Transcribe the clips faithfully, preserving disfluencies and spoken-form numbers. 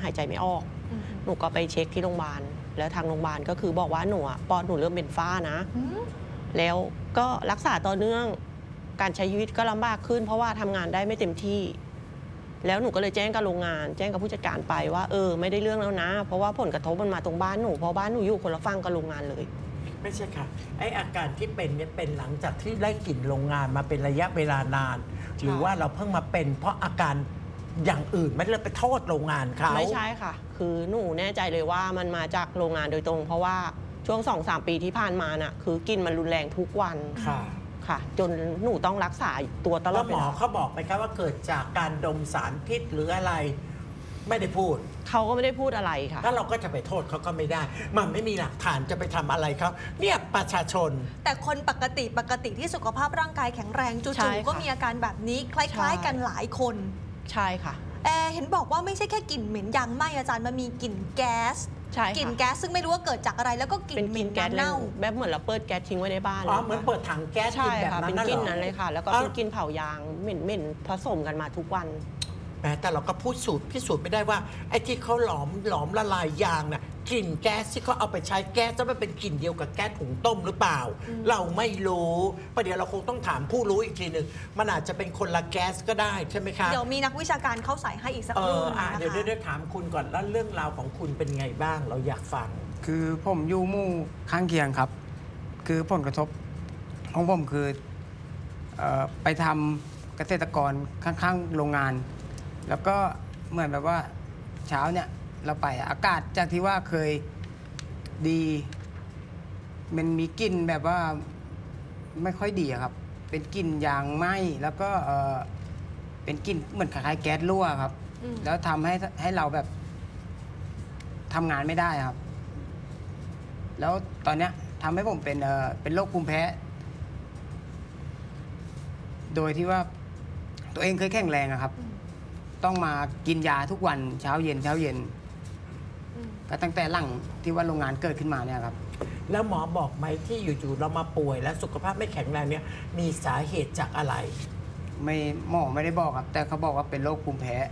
หายใจไม่ออกหนูก็ไปเช็คที่โรงพยาบาลแล้วทางโรงพยาบาลก็คือบอกว่าหนูปอดหนูเริ่มเป็นฝ้านะแล้วก็รักษาต่อเนื่องการใช้ชีวิตก็ลำบากขึ้นเพราะว่าทำงานได้ไม่เต็มที่แล้วหนูก็เลยแจ้งกับโรงงานแจ้งกับผู้จัดการไปว่าเออไม่ได้เรื่องแล้วนะเพราะว่าผลกระทบมันมาตรงบ้านหนูเพราะบ้านหนูอยู่คนละฝั่งกับโรงงานเลยไม่ใช่ค่ะไออาการที่เป็นเนี่ยเป็นหลังจากที่ได้กลิ่นโรงงานมาเป็นระยะเวลานานหรือว่าเราเพิ่งมาเป็นเพราะอาการอย่างอื่นไม่ได้ไปโทษโรงงานเขาไม่ใช่ค่ะคือหนูแน่ใจเลยว่ามันมาจากโรงงานโดยตรงเพราะว่าช่วง สองถึงสาม ปีที่ผ่านมาน่ะคือกลิ่นมันรุนแรงทุกวันค่ะค่ะจนหนูต้องรักษาตัวตลอดเวลาแล้วหมอเขาบอกไหมครับว่าเกิดจากการดมสารพิษหรืออะไรไม่ได้พูดเขาก็ไม่ได้พูดอะไรค่ะถ้าเราก็จะไปโทษเขาก็ไม่ได้มันไม่มีหลักฐานจะไปทำอะไรเขาเนี่ยประชาชนแต่คนปกติปกติที่สุขภาพร่างกายแข็งแรงจู่ๆก็มีอาการแบบนี้คล้ายๆกันหลายคนใช่ค่ะเอเห็นบอกว่าไม่ใช่แค่กลิ่นเหม็นยางไหม้อาจารย์มันมีกลิ่นแก๊สกลิ่นแก๊สซึ่งไม่รู้ว่าเกิดจากอะไรแล้วก็กลิ่นเหม็นเน่าแบบเหมือนเราเปิดแก๊สทิ้งไว้ในบ้านอ๋อเหมือนเปิดถังแก๊สใช่ค่ะเป็นกลิ่นนั้นเลยค่ะแล้วก็เป็นกลิ่นเผายางเหม็นๆผสมกันมาทุกวันแต่เราก็พูดสูตรพิสูจน์ไม่ได้ว่าไอ้ที่เขาหลอมหลอมละลายยางน่ะกลิ่นแก๊สที่เขาเอาไปใช้แก๊สจะไม่เป็นกลิ่นเดียวกับแก๊สถุงต้มหรือเปล่าเราไม่รู้ประเดี๋ยวเราคงต้องถามผู้รู้อีกทีหนึ่งมันอาจจะเป็นคนละแก๊สก็ได้ใช่ไหมคะเดี๋ยวมีนักวิชาการเข้าใส่ให้อีกสักครู่นะคะเดี๋ยวเดี๋ยวถามคุณก่อนแล้วเรื่องราวของคุณเป็นไงบ้างเราอยากฟังคือผมอยู่หมู่ข้างเคียงครับคือผลกระทบของผมคือไปทำเกษตรกรข้างๆโรงงานแล้วก็เหมือนแบบว่าเช้าเนี่ยเราไปอากาศจากที่ว่าเคยดีมันมีกลิ่นแบบว่าไม่ค่อยดีครับเป็นกลิ่นยางไหม้แล้วก็เออเป็นกลิ่นเหมือนคล้ายๆแก๊สรั่วครับแล้วทำให้ให้เราแบบทำงานไม่ได้ครับแล้วตอนเนี้ยทำให้ผมเป็นเออเป็นโรคภูมิแพ้โดยที่ว่าตัวเองเคยแข็งแรงครับต้องมากินยาทุกวันเช้าเย็นเช้าเย็นก็ตั้งแต่หลังที่ว่าโรงงานเกิดขึ้นมาเนี่ยครับแล้วหมอบอกไหมที่อยู่ๆเรามาป่วยแล้วสุขภาพไม่แข็งแรงเนี่ยมีสาเหตุจากอะไรไม่หมอไม่ได้บอกครับแต่เขาบอกว่าเป็นโรคภูมิแพ้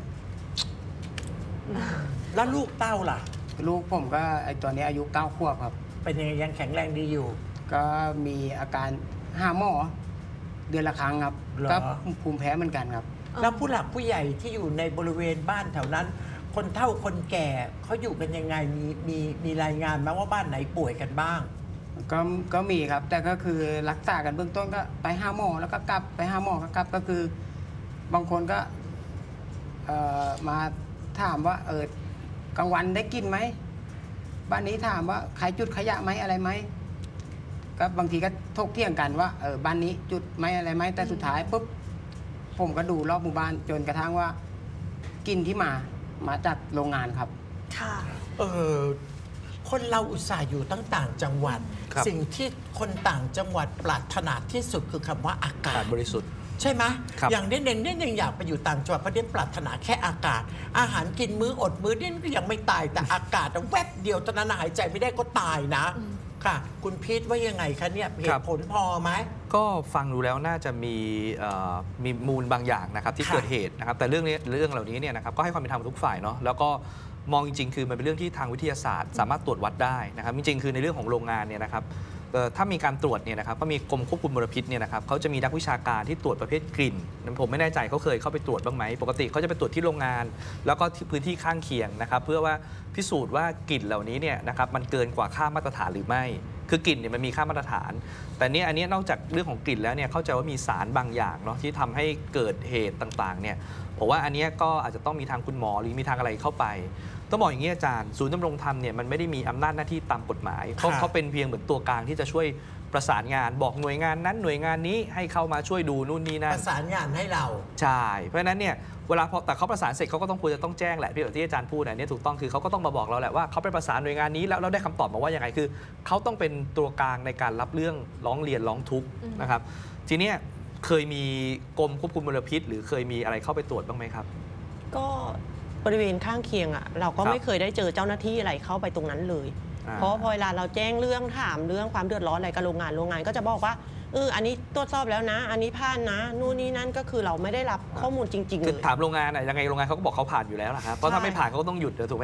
แล้วลูกเต้าล่ะลูกผมก็ไอตัวนี้อายุเก้าขวบครับเป็นยังไงยังแข็งแรงดีอยู่ก็มีอาการหาหมอเดือนละครั้งครับก็ภูมิแพ้เหมือนกันครับแล้วผู้หลักผู้ใหญ่ที่อยู่ในบริเวณบ้านแถวนั้นคนเฒ่าคนแก่เขาอยู่กันยังไงมีมีมีรายงานไหมว่าบ้านไหนป่วยกันบ้างก็ก็มีครับแต่ก็คือรักษากันเบื้องต้นก็ไปหาหมอแล้วก็กลับไปหาหมอก็กลับก็คือบางคนก็มาถามว่าเออกลางวันได้กินไหมบ้านนี้ถามว่าใครจุดขยะไหมอะไรไหมก็บางทีก็ถกเถียงกันว่าเออบ้านนี้จุดไหมอะไรไหมแต่สุดท้ายปุ๊บผมก็ดูรอบหมู่บ้านจนกระทั่งว่ากินที่มามาจากโรงงานครับค่ะเออคนเราอุตส่าห์อยู่ตั้งต่างจังหวัดสิ่งที่คนต่างจังหวัดปรารถนาที่สุดคือคำว่าอากาศบริสุทธิ์ใช่ไหมอย่างนี้เน่งนี่เน่งอยากไปอยู่ต่างจังหวัดเพราะเด่นปรารถนาแค่อากาศอาหารกินมื้ออดมื้อเด่นก็ยังไม่ตายแต่อากาศแวบเดียวตอนนั้นหายใจไม่ได้ก็ตายนะค่ะคุณพีทว่ายังไงคะเนี่ยเหตุผลพอไหมก็ฟังดูแล้วน่าจะมีมีมูลบางอย่างนะครับที่เกิดเหตุนะครับแต่เรื่องนี้เรื่องเหล่านี้เนี่ยนะครับก็ให้ความเป็นธรรมทุกฝ่ายเนาะแล้วก็มองจริงๆคือมันเป็นเรื่องที่ทางวิทยาศาสตร์สามารถตรวจวัดได้นะครับจริงๆคือในเรื่องของโรงงานเนี่ยนะครับถ้ามีการตรวจเนี่ยนะครับก็มีกรมควบคุมมลพิษเนี่ยนะครับเขาจะมีนักวิชาการที่ตรวจประเภทกลิ่นผมไม่แน่ใจเขาเคยเข้าไปตรวจบ้างไหมปกติเขาจะไปตรวจที่โรงงานแล้วก็ที่พื้นที่ข้างเคียงนะครับเพื่อว่าพิสูจน์ว่ากลิ่นเหล่านี้เนี่ยนะครับมันเกินกว่าค่ามาตรฐานหรือไม่คือกลิ่นเนี่ยมันมีค่ามาตรฐานแต่เนี่ยอันนี้นอกจากเรื่องของกลิ่นแล้วเนี่ยเข้าใจว่ามีสารบางอย่างเนาะที่ทำให้เกิดเหตุต่างๆเนี่ยผมว่าอันนี้ก็อาจจะต้องมีทางคุณหมอหรือมีทางอะไรเข้าไปต้องบอกอย่างนี้อาจารย์ศูนย์ดำรงธรรมเนี่ยมันไม่ได้มีอำนาจหน้าที่ตามกฎหมายเขาเขาเป็นเพียงเหมือนตัวกลางที่จะช่วยประสานงานบอกหน่วยงานนั้นหน่วยงานนี้ให้เข้ามาช่วยดูนู่นนี่นั่นประสานงานให้เราใช่เพราะฉะนั้นเนี่ยเวลาพอแต่เขาประสานเสร็จเขาก็ต้องควรจะต้องแจ้งแหละพี่ที่อาจารย์พูดอันนี้ถูกต้องคือเขาก็ต้องมาบอกเราแหละว่าเขาไปประสานหน่วยงานนี้แล้วเราได้คำตอบมาว่ายังไงคือเขาต้องเป็นตัวกลางในการรับเรื่องร้องเรียนร้องทุกข์นะครับทีนี้เคยมีกรมควบคุมมลพิษหรือเคยมีอะไรเข้าไปตรวจบ้างไหมครับก็บริเวณข้างเคียงอ่ะเราก็ไม่เคยได้เจอเจ้าหน้าที่อะไรเข้าไปตรงนั้นเลยเพราะพอเวลาเราแจ้งเรื่องถามเรื่องความเดือดร้อนอะไรกับโรงงานโรงงานก็จะบอกว่าเอออันนี้ตรวจสอบแล้วนะอันนี้ผ่านนะนู่นนี่นั่นก็คือเราไม่ได้รับข้อมูลจริงๆเลยถามโรงงานอะยังไงโรงงานเขาก็บอกเขาผ่านอยู่แล้วล่ะครับเพราะถ้าไม่ผ่านเขาก็ต้องหยุดถูกไหม